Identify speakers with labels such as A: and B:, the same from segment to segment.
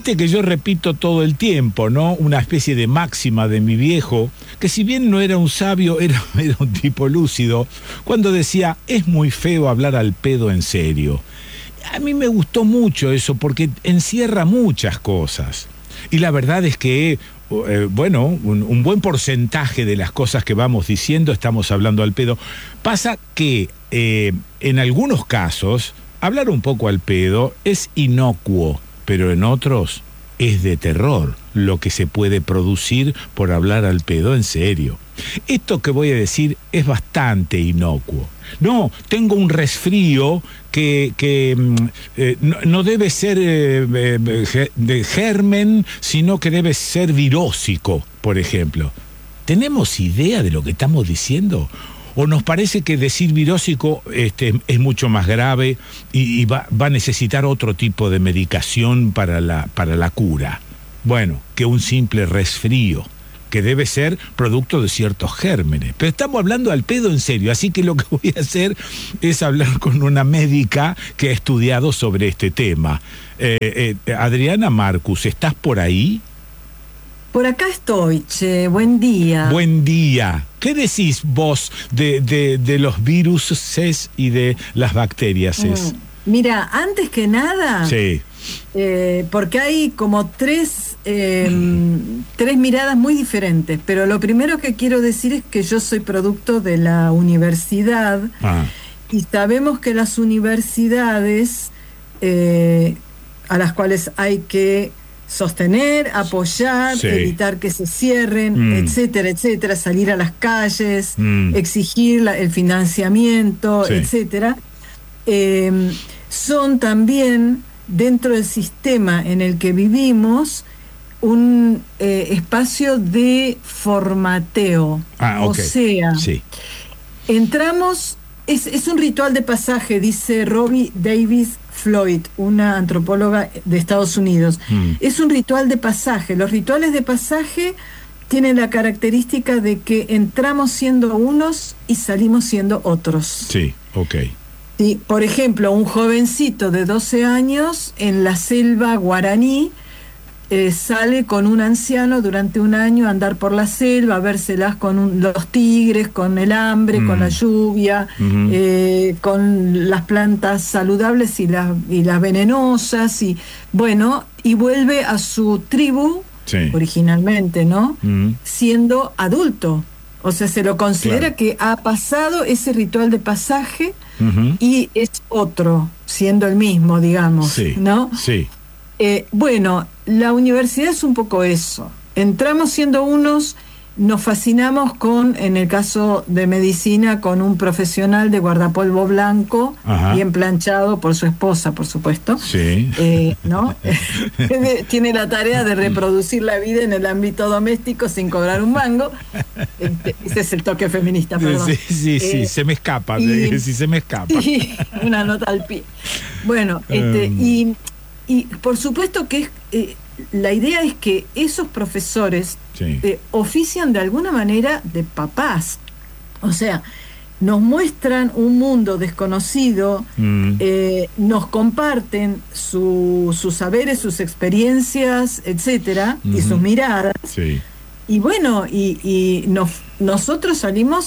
A: Viste que yo repito todo el tiempo, ¿no? Una especie de máxima de mi viejo, que si bien no era un sabio, era un tipo lúcido, cuando decía, es muy feo hablar al pedo en serio. A mí me gustó mucho eso porque encierra muchas cosas. Y la verdad es que, un buen porcentaje de las cosas que vamos diciendo estamos hablando al pedo. Pasa que en algunos casos, hablar un poco al pedo es inocuo, pero en otros es de terror lo que se puede producir por hablar al pedo en serio. Esto que voy a decir es bastante inocuo. No, tengo un resfrío que no debe ser de germen, sino que debe ser virósico, por ejemplo. ¿Tenemos idea de lo que estamos diciendo? ¿O nos parece que decir virósico es mucho más grave y va a necesitar otro tipo de medicación para la cura? Bueno, que un simple resfrío, que debe ser producto de ciertos gérmenes. Pero estamos hablando al pedo en serio, así que lo que voy a hacer es hablar con una médica que ha estudiado sobre este tema. Adriana Marcus, ¿estás por ahí?
B: Por acá estoy, che, buen día.
A: Buen día. ¿Qué decís vos de los viruses y de las bacterias?
B: Mira, antes que nada,
A: sí.
B: Porque hay como tres miradas muy diferentes, pero lo primero que quiero decir es que yo soy producto de la universidad y sabemos que las universidades a las cuales hay que sostener, apoyar, sí, evitar que se cierren, etcétera, etcétera, salir a las calles, exigir el financiamiento, sí, etcétera, son también, dentro del sistema en el que vivimos, un espacio de formateo. Okay. O sea, sí, entramos, es un ritual de pasaje, dice Robbie Davis Floyd, una antropóloga de Estados Unidos. Es un ritual de pasaje. Los rituales de pasaje tienen la característica de que entramos siendo unos y salimos siendo otros.
A: Sí, ok.
B: Sí, por ejemplo, un jovencito de 12 años en la selva guaraní sale con un anciano durante un año a andar por la selva, a vérselas con los tigres, con el hambre, con la lluvia, con las plantas saludables y las venenosas, y bueno, y vuelve a su tribu, sí, originalmente, ¿no? Siendo adulto. O sea, se lo considera, claro, que ha pasado ese ritual de pasaje y es otro, siendo el mismo, digamos, sí, ¿no? Sí. Bueno, la universidad es un poco eso. Entramos siendo unos, nos fascinamos con, en el caso de medicina, con un profesional de guardapolvo blanco, bien planchado por su esposa, por supuesto. Sí. ¿No? Tiene la tarea de reproducir la vida en el ámbito doméstico sin cobrar un mango. Ese es el toque feminista, perdón.
A: Sí, se me escapa, se me escapa.
B: Sí, una nota al pie. Bueno, y por supuesto que la idea es que esos profesores, sí, ofician de alguna manera de papás. O sea, nos muestran un mundo desconocido, nos comparten sus saberes, sus experiencias, etcétera, y sus miradas. Sí. Y bueno, nosotras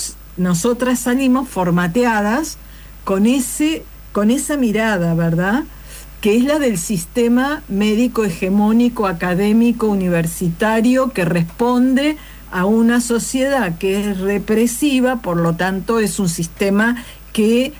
B: salimos formateadas con esa mirada, ¿verdad?, que es la del sistema médico hegemónico, académico, universitario, que responde a una sociedad que es represiva, por lo tanto es un sistema que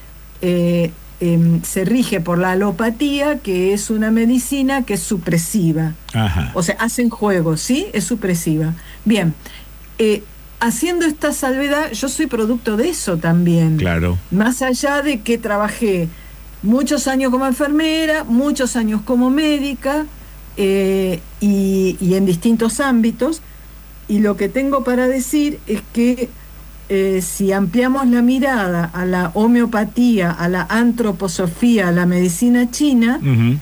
B: se rige por la alopatía, que es una medicina que es supresiva. O sea, hacen juego, ¿sí? Es supresiva. Bien, haciendo esta salvedad, yo soy producto de eso también. Claro. Más allá de que trabajé muchos años como enfermera, muchos años como médica, y en distintos ámbitos, y lo que tengo para decir es que si ampliamos la mirada a la homeopatía, a la antroposofía, a la medicina china,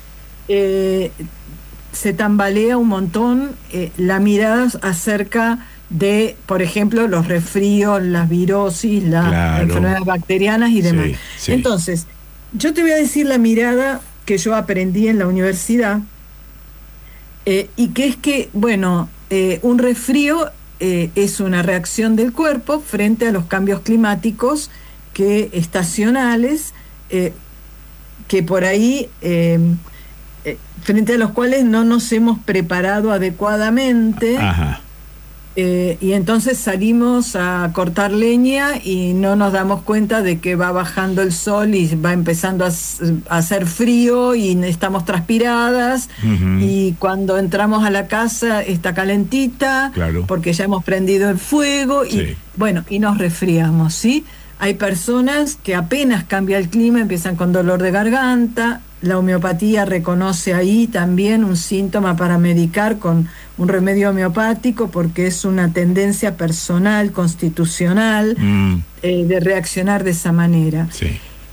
B: se tambalea un montón la mirada acerca de, por ejemplo, los resfríos, las virosis, las enfermedades bacterianas y demás. Sí, sí. Entonces, yo te voy a decir la mirada que yo aprendí en la universidad, Y que es que, bueno, un resfrío es una reacción del cuerpo frente a los cambios climáticos estacionales, que por ahí, frente a los cuales no nos hemos preparado adecuadamente.
A: Ajá.
B: Y entonces salimos a cortar leña y no nos damos cuenta de que va bajando el sol y va empezando a hacer frío y estamos transpiradas. Uh-huh. Y cuando entramos a la casa está calentita, claro, porque ya hemos prendido el fuego y sí, bueno, y nos resfriamos, ¿sí? Hay personas que apenas cambia el clima empiezan con dolor de garganta. La homeopatía reconoce ahí también un síntoma para medicar con un remedio homeopático, porque es una tendencia personal, constitucional, de reaccionar de esa manera. Sí.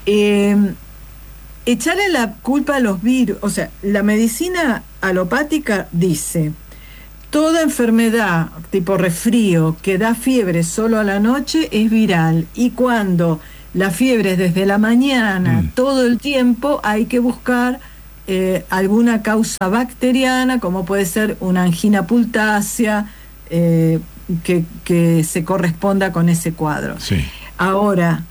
B: Echarle la culpa a los virus, o sea, la medicina alopática dice: toda enfermedad tipo resfrío que da fiebre solo a la noche es viral, y cuando la fiebre es desde la mañana, todo el tiempo, hay que buscar alguna causa bacteriana, como puede ser una angina pultácea, que se corresponda con ese cuadro. Sí. Ahora,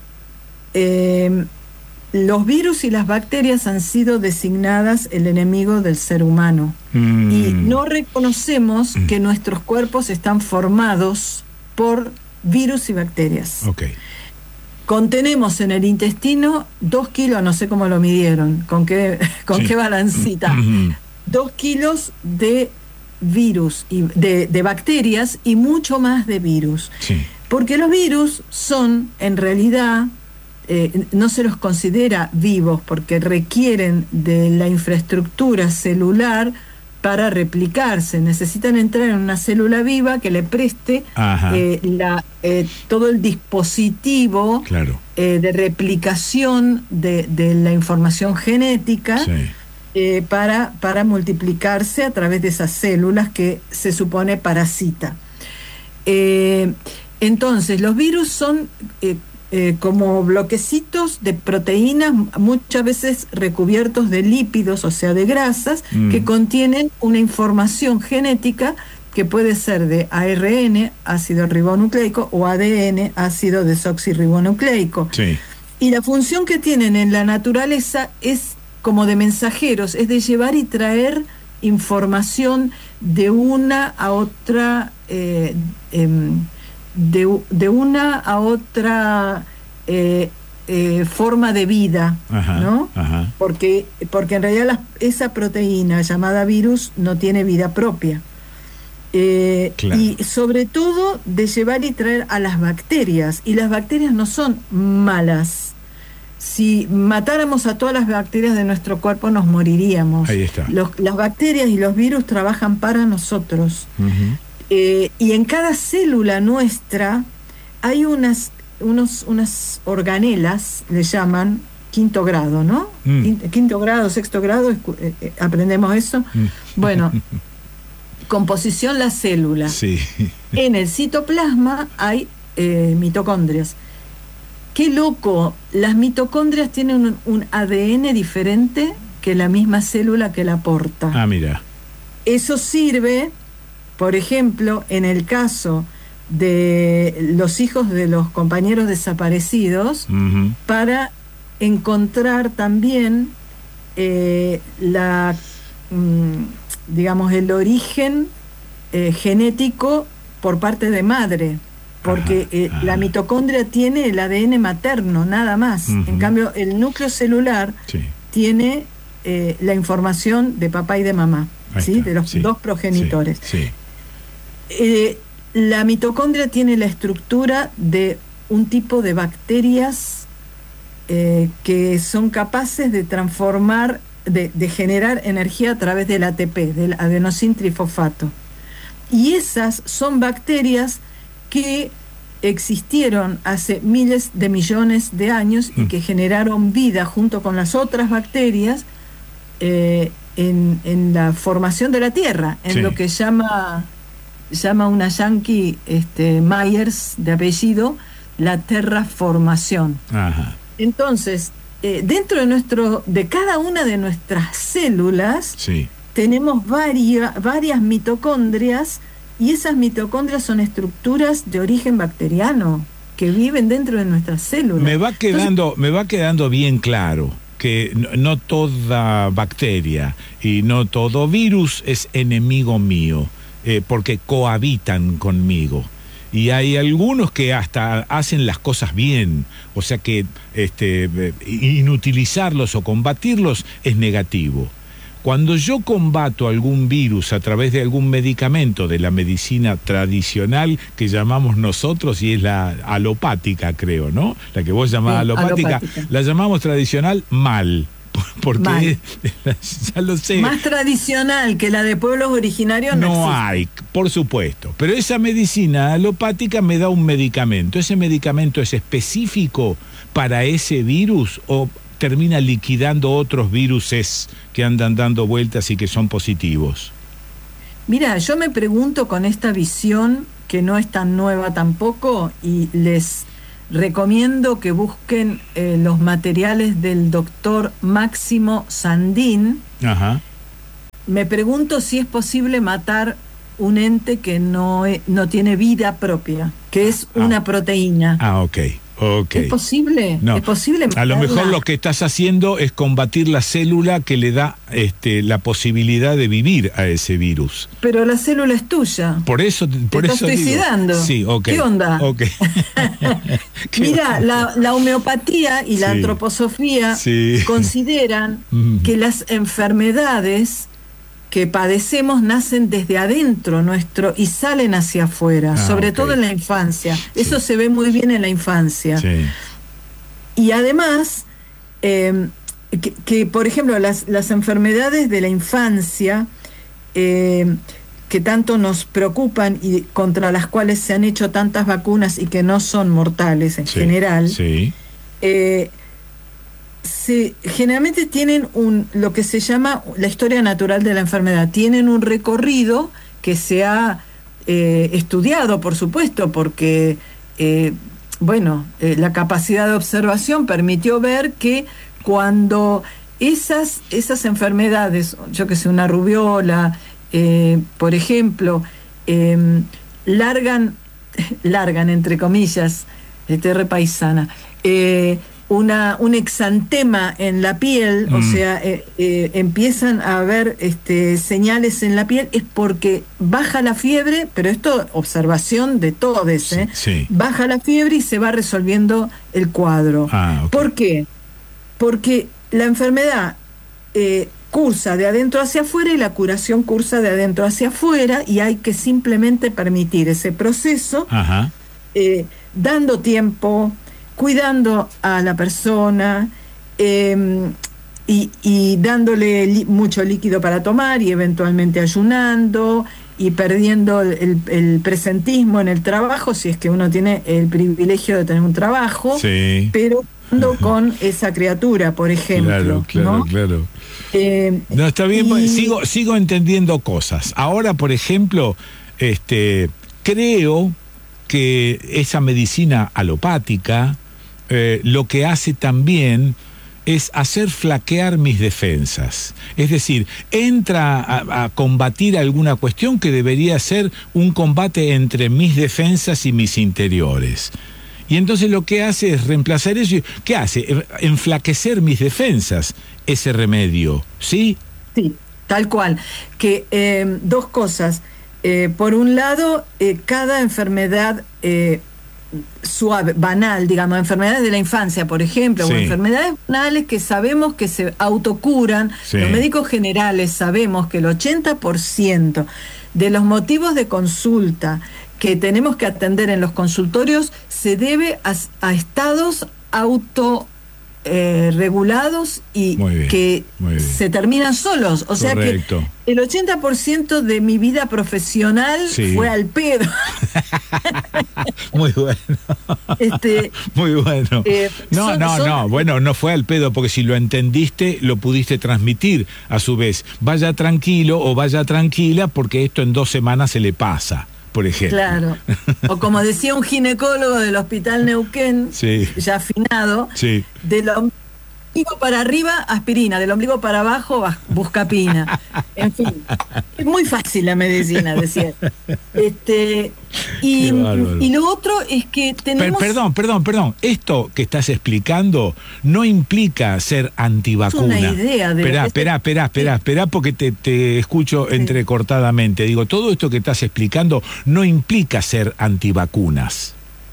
B: los virus y las bacterias han sido designadas el enemigo del ser humano. Y no reconocemos que nuestros cuerpos están formados por virus y bacterias. Okay. Contenemos en el intestino 2 kilos, no sé cómo lo midieron, con qué balancita, 2 kilos de virus, y de bacterias y mucho más de virus. Sí. Porque los virus son, en realidad, no se los considera vivos porque requieren de la infraestructura celular para replicarse. Necesitan entrar en una célula viva que le preste todo el dispositivo, claro, de replicación de la información genética, sí, para multiplicarse a través de esas células que se supone parasita. Entonces, los virus son como bloquecitos de proteínas, muchas veces recubiertos de lípidos, o sea, de grasas, que contienen una información genética que puede ser de ARN, ácido ribonucleico, o ADN, ácido desoxirribonucleico. Sí. Y la función que tienen en la naturaleza es como de mensajeros, es de llevar y traer información de una a otra, de una a otra forma de vida, ajá, ¿no? Ajá. Porque en realidad esa proteína llamada virus no tiene vida propia. Claro. Y sobre todo de llevar y traer a las bacterias, y las bacterias no son malas. Si matáramos a todas las bacterias de nuestro cuerpo nos moriríamos. Ahí está. Las bacterias y los virus trabajan para nosotros. Uh-huh. Y en cada célula nuestra hay unas organelas, le llaman, quinto grado, ¿no? Quinto grado, sexto grado, aprendemos eso. Bueno, composición la célula. Sí. En el citoplasma hay mitocondrias. Qué loco, las mitocondrias tienen un ADN diferente que la misma célula que la porta. Ah, mira. Eso sirve, por ejemplo, en el caso de los hijos de los compañeros desaparecidos, uh-huh, para encontrar también digamos, el origen genético por parte de madre, porque la mitocondria tiene el ADN materno, nada más. Uh-huh. En cambio, el núcleo celular, sí, tiene la información de papá y de mamá, ¿sí? De los, sí, dos progenitores. Sí, sí. La mitocondria tiene la estructura de un tipo de bacterias que son capaces de transformar, de generar energía a través del ATP, del adenosín trifosfato. Y esas son bacterias que existieron hace miles de millones de años y que generaron vida junto con las otras bacterias en la formación de la Tierra, en, sí, lo que llama una yankee, Myers, de apellido, la terraformación. Ajá. Entonces, dentro de cada una de nuestras células, sí, tenemos varias mitocondrias, y esas mitocondrias son estructuras de origen bacteriano que viven dentro de nuestras células.
A: Me va quedando bien claro que no toda bacteria y no todo virus es enemigo mío, porque cohabitan conmigo. Y hay algunos que hasta hacen las cosas bien, o sea que inutilizarlos o combatirlos es negativo. Cuando yo combato algún virus a través de algún medicamento de la medicina tradicional que llamamos nosotros, y es la alopática, creo, ¿no? La que vos llamás alopática, la llamamos tradicional mal. Porque ya lo sé.
B: Más tradicional que la de pueblos originarios
A: no hay, por supuesto. Pero esa medicina alopática me da un medicamento. ¿Ese medicamento es específico para ese virus o termina liquidando otros viruses que andan dando vueltas y que son positivos?
B: Mira, yo me pregunto con esta visión, que no es tan nueva tampoco, y les recomiendo que busquen los materiales del doctor Máximo Sandin. Ajá. Me pregunto si es posible matar un ente que no tiene vida propia, que es una proteína.
A: Ok.
B: ¿Es posible?
A: No.
B: ¿Es posible matarla?
A: A lo mejor lo que estás haciendo es combatir la célula que le da la posibilidad de vivir a ese virus.
B: Pero la célula es tuya.
A: Por eso
B: ¿Te estás suicidando?
A: Sí, ok.
B: ¿Qué onda?
A: Okay.
B: Mira, la homeopatía y la antroposofía consideran que las enfermedades que padecemos nacen desde adentro nuestro y salen hacia afuera, sobre todo en la infancia. Eso se ve muy bien en la infancia. Y además, que por ejemplo, las enfermedades de la infancia, que tanto nos preocupan y contra las cuales se han hecho tantas vacunas y que no son mortales en general, generalmente tienen lo que se llama la historia natural de la enfermedad. Tienen un recorrido que se ha estudiado, por supuesto, porque la capacidad de observación permitió ver que cuando esas enfermedades, yo que sé, una rubiola, por ejemplo, largan entre comillas, repaisana, un exantema en la piel, o sea, empiezan a haber señales en la piel, es porque baja la fiebre, pero esto observación de todos, baja la fiebre y se va resolviendo el cuadro. ¿Por qué? Porque la enfermedad cursa de adentro hacia afuera y la curación cursa de adentro hacia afuera, y hay que simplemente permitir ese proceso, dando tiempo, cuidando a la persona, y dándole mucho líquido para tomar, y eventualmente ayunando, y perdiendo el presentismo en el trabajo, si es que uno tiene el privilegio de tener un trabajo, pero con esa criatura, por ejemplo.
A: Claro. No, está bien, sigo entendiendo cosas. Ahora, por ejemplo, creo que esa medicina alopática lo que hace también es hacer flaquear mis defensas. Es decir, entra a combatir alguna cuestión que debería ser un combate entre mis defensas y mis interiores. Y entonces lo que hace es reemplazar eso. ¿Qué hace? Enflaquecer mis defensas, ese remedio, ¿sí? Sí,
B: tal cual. Que dos cosas. Por un lado, cada enfermedad suave, banal, digamos, enfermedades de la infancia, por ejemplo, o enfermedades banales que sabemos que se autocuran, los médicos generales sabemos que el 80% de los motivos de consulta que tenemos que atender en los consultorios se debe a estados regulados y que se terminan solos. O sea que el 80% de mi vida profesional fue al pedo.
A: Muy bueno. Muy bueno. Bueno, no fue al pedo, porque si lo entendiste, lo pudiste transmitir a su vez. Vaya tranquilo o vaya tranquila, porque esto en 2 semanas se le pasa, por ejemplo.
B: Claro. O como decía un ginecólogo del Hospital Neuquén, ya afinado, ombligo para arriba, aspirina, del ombligo para abajo, buscapina. En fin, es muy fácil la medicina, decía. Y lo otro es que tenemos...
A: Perdón. Esto que estás explicando no implica ser antivacuna.
B: Es una idea de...
A: Espera, porque te escucho entrecortadamente. Digo, todo esto que estás explicando no implica ser antivacunas.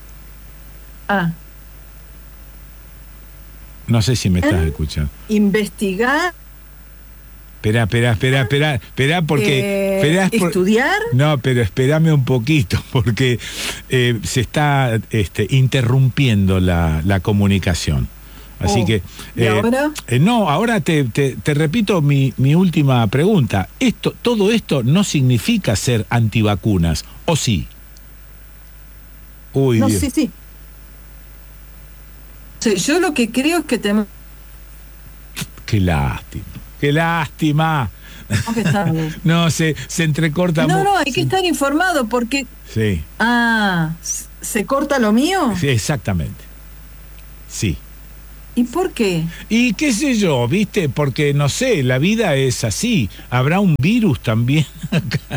A: No sé si me estás escuchando.
B: Investigar.
A: Espera, porque...
B: ¿Estudiar?
A: No, pero espérame un poquito, porque se está interrumpiendo la comunicación. Así que...
B: ¿Y ahora?
A: No, ahora te repito mi última pregunta. Todo esto no significa ser antivacunas, ¿o sí? Uy,
B: no,
A: Dios.
B: Sí. Yo lo que creo es que tenemos...
A: Qué lástima. No, se entrecorta.
B: No, hay que estar informado porque...
A: Sí.
B: ¿Se corta lo mío?
A: Sí, exactamente. Sí.
B: ¿Y por qué?
A: Y qué sé yo, ¿viste? Porque, no sé, la vida es así. Habrá un virus también acá.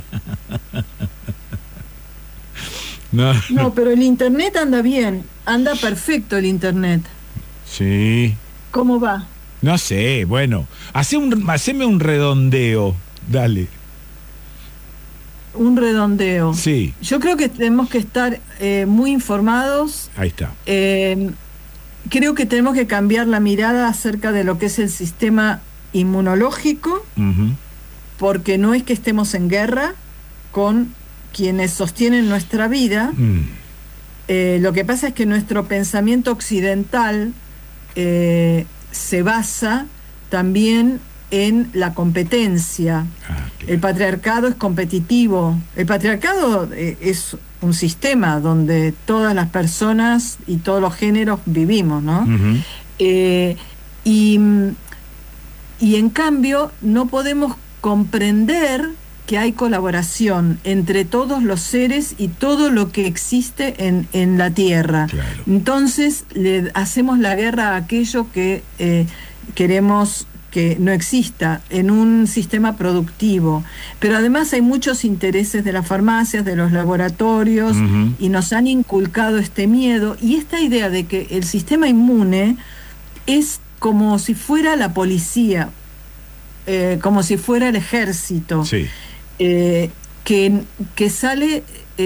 A: No,
B: pero el internet anda bien. Anda perfecto el internet.
A: Sí.
B: ¿Cómo va?
A: No sé, bueno. Haceme un redondeo. Dale.
B: Un redondeo.
A: Sí.
B: Yo creo que tenemos que estar muy informados.
A: Ahí está.
B: Creo que tenemos que cambiar la mirada acerca de lo que es el sistema inmunológico, porque no es que estemos en guerra con quienes sostienen nuestra vida. Lo que pasa es que nuestro pensamiento occidental se basa también en la competencia. El patriarcado es competitivo. El patriarcado es un sistema donde todas las personas y todos los géneros vivimos, ¿no? Y en cambio no podemos comprender que hay colaboración entre todos los seres y todo lo que existe en la Tierra.
A: Claro.
B: Entonces le hacemos la guerra a aquello que queremos que no exista en un sistema productivo. Pero además hay muchos intereses de las farmacias, de los laboratorios, y nos han inculcado este miedo y esta idea de que el sistema inmune es como si fuera la policía, como si fuera el ejército.
A: Sí.
B: Que sale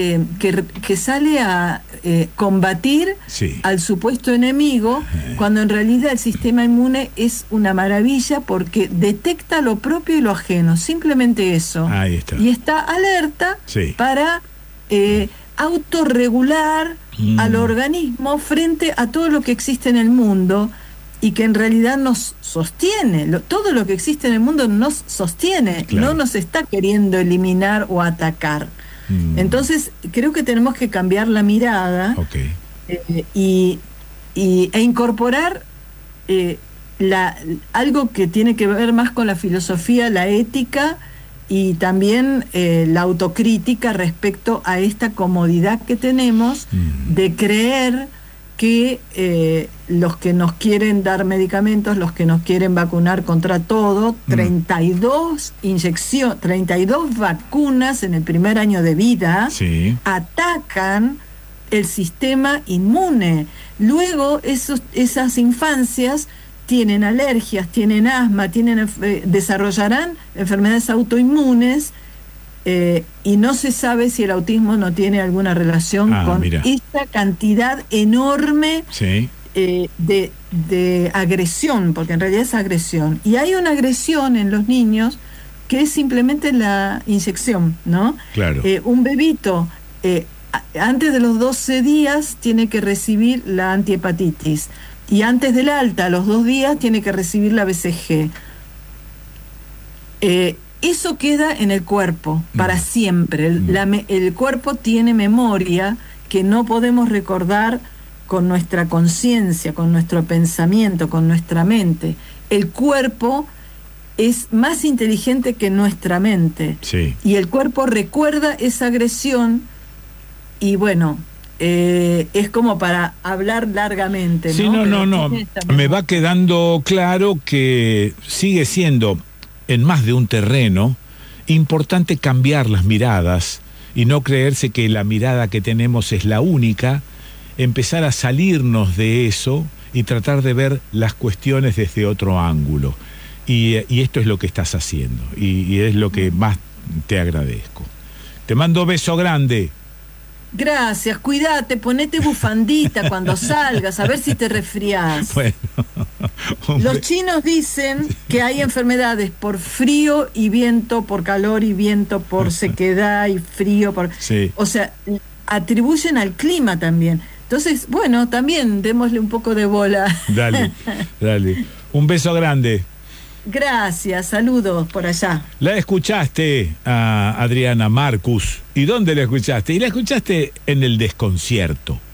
B: a combatir al supuesto enemigo, cuando en realidad el sistema inmune es una maravilla porque detecta lo propio y lo ajeno, simplemente eso.
A: Ahí está.
B: Y está alerta para autorregular al organismo frente a todo lo que existe en el mundo y que en realidad nos sostiene. Todo lo que existe en el mundo nos sostiene, no nos está queriendo eliminar o atacar. Entonces creo que tenemos que cambiar la mirada e incorporar algo que tiene que ver más con la filosofía, la ética y también la autocrítica respecto a esta comodidad que tenemos de creer que los que nos quieren dar medicamentos, los que nos quieren vacunar contra todo, 32 vacunas en el primer año de vida, atacan el sistema inmune. Luego esas infancias tienen alergias, tienen asma, desarrollarán enfermedades autoinmunes, y no se sabe si el autismo no tiene alguna relación con esta cantidad enorme de agresión, porque en realidad es agresión. Y hay una agresión en los niños que es simplemente la inyección, ¿no?
A: Claro.
B: Un bebito antes de los 12 días tiene que recibir la antihepatitis y antes del alta, a los 2 días, tiene que recibir la BCG. Eso queda en el cuerpo para siempre. El cuerpo tiene memoria que no podemos recordar con nuestra conciencia, con nuestro pensamiento, con nuestra mente. El cuerpo es más inteligente que nuestra mente. Y el cuerpo recuerda esa agresión y bueno, es como para hablar largamente, ¿no?
A: Sí, no. Me va quedando claro que sigue siendo, en más de un terreno, importante cambiar las miradas y no creerse que la mirada que tenemos es la única, empezar a salirnos de eso y tratar de ver las cuestiones desde otro ángulo. Y esto es lo que estás haciendo, y es lo que más te agradezco. Te mando beso grande.
B: Gracias, cuídate, ponete bufandita cuando salgas, a ver si te resfriás.
A: Bueno,
B: los chinos dicen que hay enfermedades por frío y viento, por calor y viento, por sequedad y frío,
A: sí.
B: O sea, atribuyen al clima también. Entonces, bueno, también démosle un poco de bola.
A: Dale. Un beso grande.
B: Gracias, saludos por allá.
A: La escuchaste a Adriana Marcus. ¿Y dónde la escuchaste? Y la escuchaste en El Desconcierto.